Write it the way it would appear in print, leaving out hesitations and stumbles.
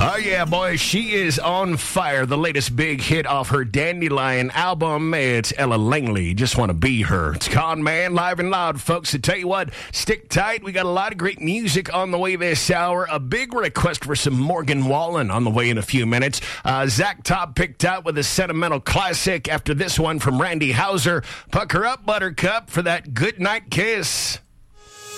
Oh, yeah, boy, she is on fire. The latest big hit off her Dandelion album. It's Ella Langley. Just want to be her. It's Con Man, live and loud, folks. I tell you what, stick tight. We got a lot of great music on the way this hour. A big request for some Morgan Wallen on the way in a few minutes. Zach Top picked out with a sentimental classic after this one from Randy Houser. Pucker up, Buttercup, for that good night kiss.